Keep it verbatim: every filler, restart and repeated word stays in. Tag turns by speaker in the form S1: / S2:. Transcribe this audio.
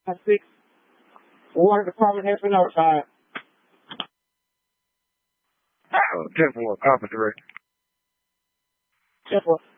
S1: six. Water department has been notified.
S2: Oh, ten four, Alpha Director.
S1: ten four.